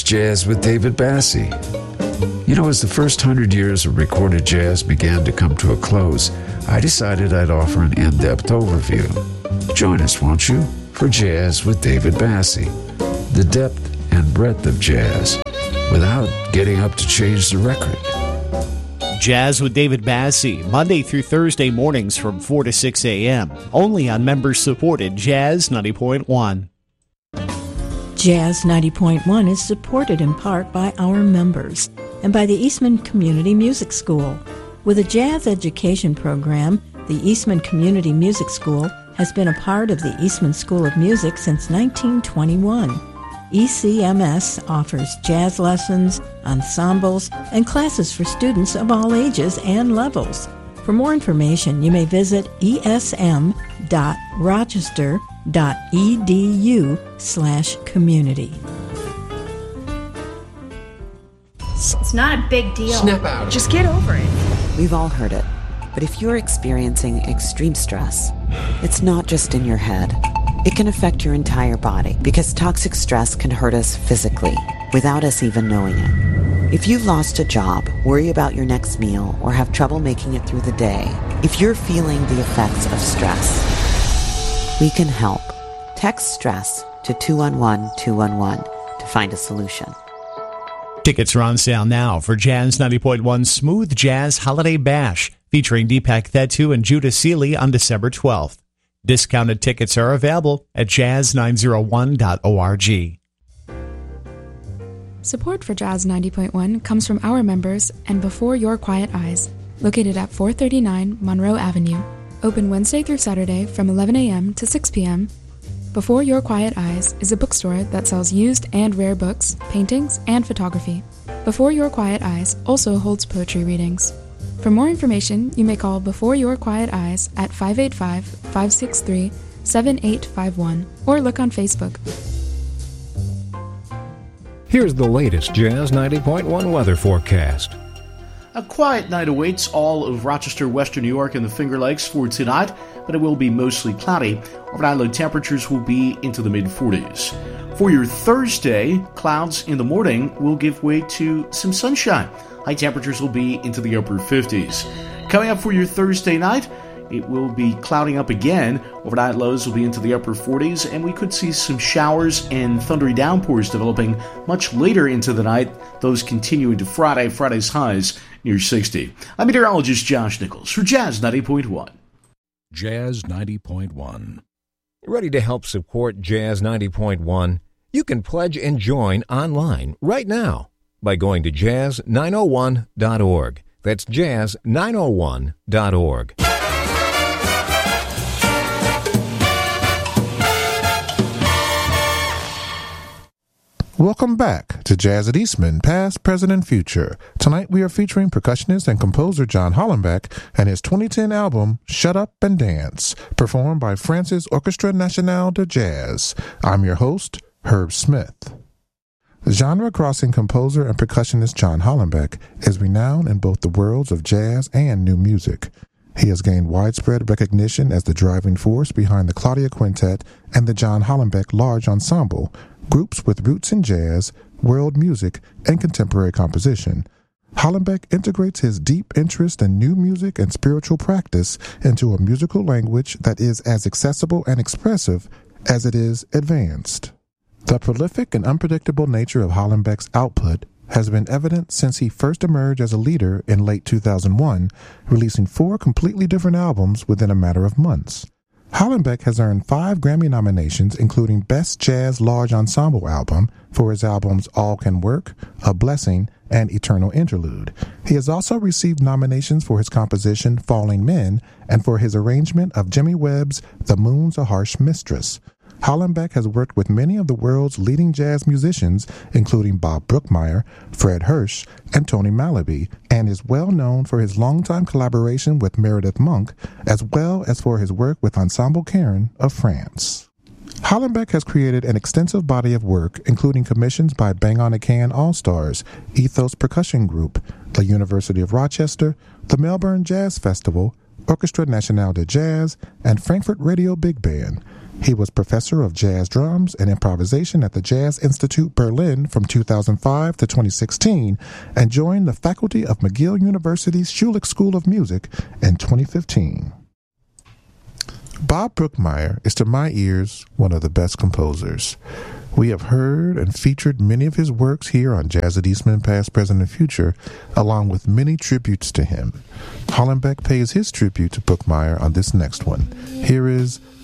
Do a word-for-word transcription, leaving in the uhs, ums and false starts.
Jazz with David Bassie. You know, as the first hundred years of recorded jazz began to come to a close, I decided I'd offer an in-depth overview. Join us, won't you, for Jazz with David Bassie, the depth and breadth of jazz, without getting up to change the record. Jazz with David Bassie, Monday through Thursday mornings from four to six a.m., only on members-supported Jazz ninety point one. Jazz ninety point one is supported in part by our members and by the Eastman Community Music School. With a jazz education program, the Eastman Community Music School has been a part of the Eastman School of Music since nineteen twenty-one. E C M S offers jazz lessons, ensembles, and classes for students of all ages and levels. For more information, you may visit esm.rochester.edu slash community. It's not a big deal. Snap out. Just get over it. We've all heard it. But if you're experiencing extreme stress, it's not just in your head. It can affect your entire body because toxic stress can hurt us physically without us even knowing it. If you've lost a job, worry about your next meal, or have trouble making it through the day, if you're feeling the effects of stress, we can help. Text STRESS to two one one two one one to find a solution. Tickets are on sale now for Jazz ninety point one Smooth Jazz Holiday Bash, featuring Deepak Thettu and Judah Seeley on December twelfth. Discounted tickets are available at jazz nine oh one dot org. Support for Jazz ninety point one comes from our members and Before Your Quiet Eyes, located at four thirty-nine Monroe Avenue. Open Wednesday through Saturday from eleven a.m. to six p.m. Before Your Quiet Eyes is a bookstore that sells used and rare books, paintings, and photography. Before Your Quiet Eyes also holds poetry readings. For more information, you may call Before Your Quiet Eyes at five eight five, five six three, seven eight five one or look on Facebook. Here's the latest Jazz ninety point one weather forecast. A quiet night awaits all of Rochester, Western New York, and the Finger Lakes for tonight, but it will be mostly cloudy. Overnight low temperatures will be into the mid forties. For your Thursday, clouds in the morning will give way to some sunshine. High temperatures will be into the upper fifties. Coming up for your Thursday night, it will be clouding up again. Overnight lows will be into the upper forties, and we could see some showers and thundery downpours developing much later into the night. Those continue into Friday. Friday's highs near sixty. I'm meteorologist Josh Nichols for Jazz ninety point one. Jazz ninety point one. Ready to help support Jazz ninety point one? You can pledge and join online right now by going to jazz nine oh one dot org. That's jazz nine oh one dot org. Welcome back to Jazz at Eastman, Past, Present, and Future. Tonight we are featuring percussionist and composer John Hollenbeck and his twenty ten album, Shut Up and Dance, performed by France's Orchestre Nationale de Jazz. I'm your host, Herb Smith. Genre-crossing composer and percussionist John Hollenbeck is renowned in both the worlds of jazz and new music. He has gained widespread recognition as the driving force behind the Claudia Quintet and the John Hollenbeck Large Ensemble, groups with roots in jazz, world music, and contemporary composition. Hollenbeck integrates his deep interest in new music and spiritual practice into a musical language that is as accessible and expressive as it is advanced. The prolific and unpredictable nature of Hollenbeck's output has been evident since he first emerged as a leader in late two thousand one, releasing four completely different albums within a matter of months. Hollenbeck has earned five Grammy nominations, including Best Jazz Large Ensemble Album for his albums All Can Work, A Blessing, and Eternal Interlude. He has also received nominations for his composition Falling Men and for his arrangement of Jimmy Webb's The Moon's a Harsh Mistress. Hollenbeck has worked with many of the world's leading jazz musicians, including Bob Brookmeyer, Fred Hirsch, and Tony Malaby, and is well known for his longtime collaboration with Meredith Monk, as well as for his work with Ensemble Caron of France. Hollenbeck has created an extensive body of work, including commissions by Bang on a Can All-Stars, Ethos Percussion Group, the University of Rochester, the Melbourne Jazz Festival, Orchestre Nationale de Jazz, and Frankfurt Radio Big Band. He was professor of jazz drums and improvisation at the Jazz Institute Berlin from two thousand five to twenty sixteen and joined the faculty of McGill University's Schulich School of Music in twenty fifteen. Bob Brookmeyer is to my ears one of the best composers. We have heard and featured many of his works here on Jazz at Eastman Past, Present, and Future, along with many tributes to him. Hollenbeck pays his tribute to Brookmeyer on this next one. Here is